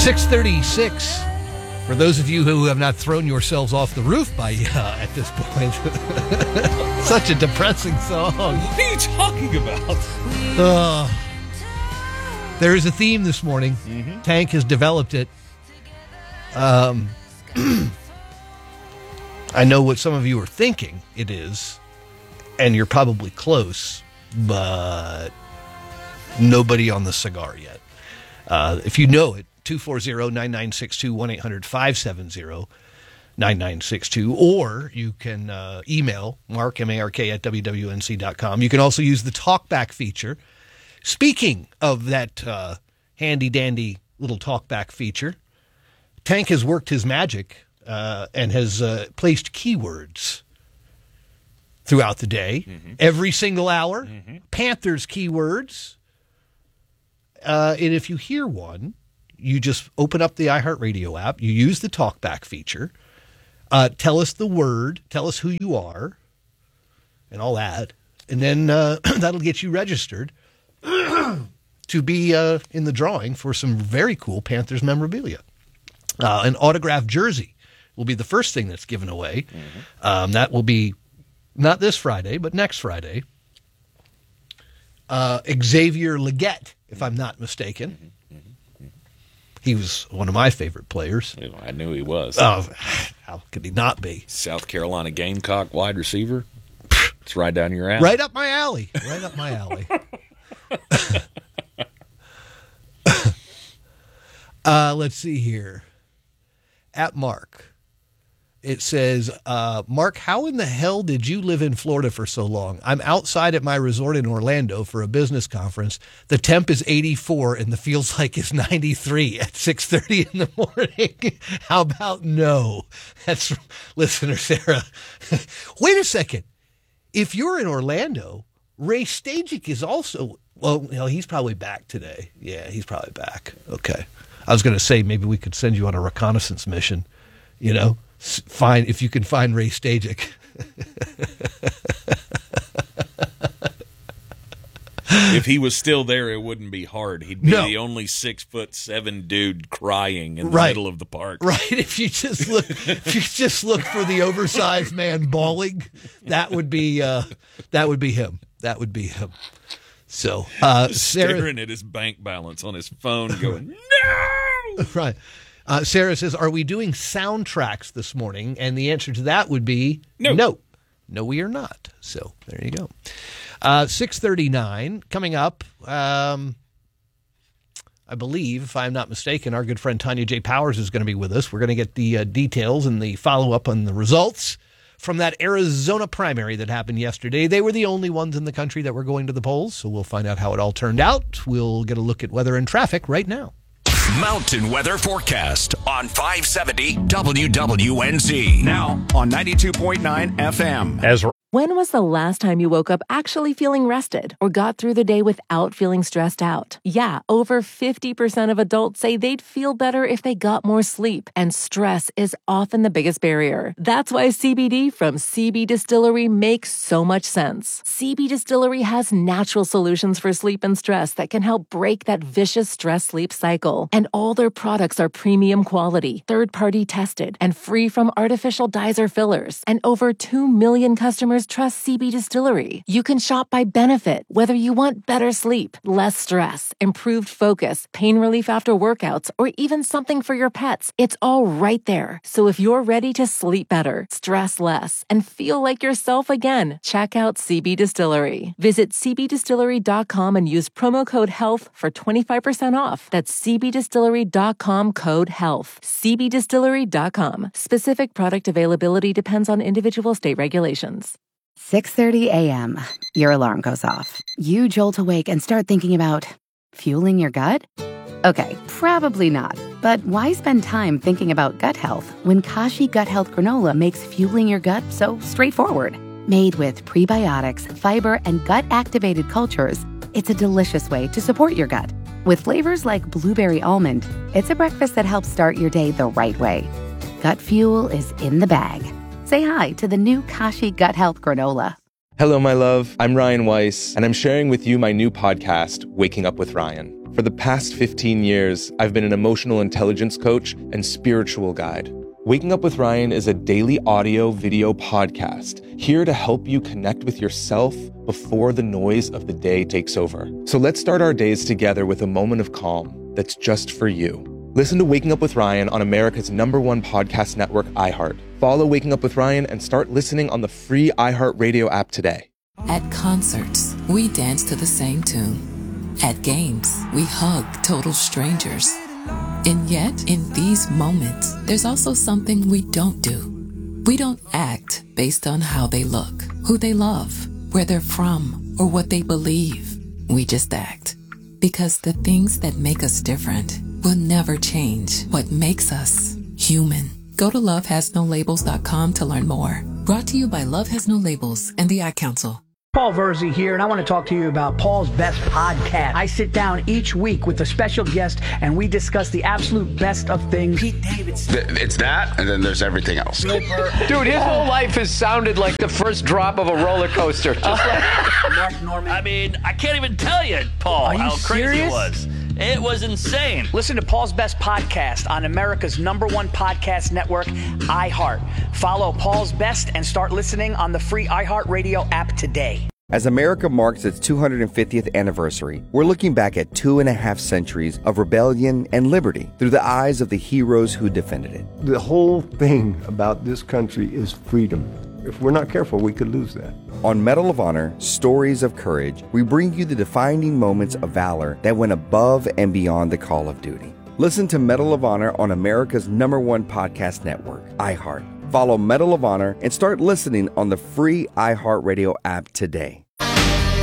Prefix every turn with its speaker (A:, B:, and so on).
A: 6:36. For those of you who have not thrown yourselves off the roof by at this point. Such a depressing song.
B: What are you talking about?
A: There is a theme this morning. Mm-hmm. Tank has developed it. I know what some of you are thinking it is, and you're probably close, but nobody on the cigar yet. If you know it, 240-9962, 1-800-570-9962, or you can email Mark, M-A-R-K, at WWNC.com. You can also use the talkback feature. Speaking of that handy-dandy little talkback feature, Tank has worked his magic and has placed keywords throughout the day, every single hour, Panthers keywords. And if you hear one, you just open up the iHeartRadio app, you use the talkback feature, tell us the word, tell us who you are, and all that, and then that'll get you registered to be in the drawing for some very cool Panthers memorabilia. An autographed jersey will be the first thing that's given away. That will be not this Friday, but next Friday. Xavier Legette, if I'm not mistaken. He was one of my favorite players.
B: I knew he was.
A: Oh, how could he not be?
B: South Carolina Gamecock wide receiver. It's right down your alley.
A: Right up my alley. Right up my alley. Let's see here. At Mark, it says, Mark, how in the hell did you live in Florida for so long? I'm outside at my resort in Orlando for a business conference. The temp is 84 and the feels like it's 93 at 6:30 in the morning. How about no? That's listener Sarah. Wait a second. If you're in Orlando, Ray Stajic is also, well, he's probably back today. Yeah, he's probably back. Okay. I was going to say maybe we could send you on a reconnaissance mission, find if you can find Ray Stajic.
B: If he was still there, it wouldn't be hard. He'd be the only 6'7" dude crying in the middle of the park.
A: Right. If you just look for the oversized man bawling, that would be him. That would be him. So Sarah,
B: staring at his bank balance on his phone, going, no!
A: Right. Sarah says, are we doing soundtracks this morning? And the answer to that would be no. No, we are not. So there you go. 6:39 coming up. I believe, if I'm not mistaken, our good friend Tanya J. Powers is going to be with us. We're going to get the details and the follow-up on the results from that Arizona primary that happened yesterday. They were the only ones in the country that were going to the polls, so we'll find out how it all turned out. We'll get a look at weather and traffic right now.
C: Mountain Weather Forecast on 570 WWNZ. Now on 92.9 FM.
D: When was the last time you woke up actually feeling rested or got through the day without feeling stressed out? Yeah, over 50% of adults say they'd feel better if they got more sleep, and stress is often the biggest barrier. That's why CBD from CB Distillery makes so much sense. CB Distillery has natural solutions for sleep and stress that can help break that vicious stress-sleep cycle. And all their products are premium quality, third-party tested, and free from artificial dyes or fillers. And over 2 million customers trust CB Distillery. You can shop by benefit, whether you want better sleep, less stress, improved focus, pain relief after workouts, or even something for your pets. It's all right there. So if you're ready to sleep better, stress less, and feel like yourself again, check out CB Distillery. Visit cbdistillery.com and use promo code HEALTH for 25% off. That's cbdistillery.com code HEALTH. cbdistillery.com. Specific product availability depends on individual state regulations.
E: 6:30 a.m. Your alarm goes off. You jolt awake and start thinking about fueling your gut? Okay, probably not. But why spend time thinking about gut health when Kashi Gut Health Granola makes fueling your gut so straightforward? Made with prebiotics, fiber, and gut-activated cultures, it's a delicious way to support your gut. With flavors like blueberry almond, it's a breakfast that helps start your day the right way. Gut fuel is in the bag. Say hi to the new Kashi Gut Health Granola.
F: Hello, my love. I'm Ryan Weiss, and I'm sharing with you my new podcast, Waking Up with Ryan. For the past 15 years, I've been an emotional intelligence coach and spiritual guide. Waking Up with Ryan is a daily audio video podcast here to help you connect with yourself before the noise of the day takes over. So let's start our days together with a moment of calm that's just for you. Listen to Waking Up with Ryan on America's #1 podcast network, iHeart. Follow Waking Up with Ryan and start listening on the free iHeartRadio app today.
G: At concerts, we dance to the same tune. At games, we hug total strangers. And yet, in these moments, there's also something we don't do. We don't act based on how they look, who they love, where they're from, or what they believe. We just act. Because the things that make us different will never change what makes us human. Go to lovehasnolabels.com to learn more. Brought to you by Love Has No Labels and the Ad Council.
H: Paul Verzi here, and I want to talk to you about Paul's Best Podcast. I sit down each week with a special guest, and we discuss the absolute best of things. Pete Davidson.
I: It's that, and then there's everything else.
J: Dude, his whole life has sounded like the first drop of a roller coaster. Just like
H: Mark Norman.
K: I mean, I can't even tell you, Paul, how crazy it was. It was insane.
H: Listen to Paul's Best Podcast on America's #1 podcast network, iHeart. Follow Paul's Best and start listening on the free iHeartRadio app today.
L: As America marks its 250th anniversary, we're looking back at 2.5 centuries of rebellion and liberty through the eyes of the heroes who defended it.
M: The whole thing about this country is freedom. If we're not careful, we could lose that.
L: On Medal of Honor, Stories of Courage, we bring you the defining moments of valor that went above and beyond the call of duty. Listen to Medal of Honor on America's #1 podcast network, iHeart. Follow Medal of Honor and start listening on the free iHeartRadio app today.